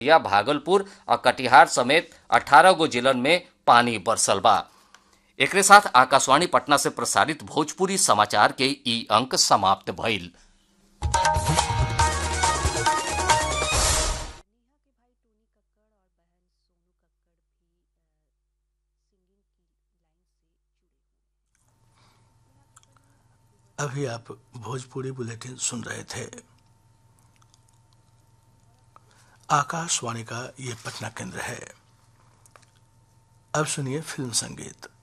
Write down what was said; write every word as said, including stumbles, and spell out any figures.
या भागलपुर और कटिहार समेत अठारह गो जिलन में पानी बरसल बा। एकरे साथ आकाशवाणी पटना से प्रसारित भोजपुरी समाचार के ई अंक समाप्त भइल। अभी आप भोजपुरी बुलेटिन सुन रहे थे। आकाशवाणी का ये पटना केंद्र है। अब सुनिए फिल्म संगीत।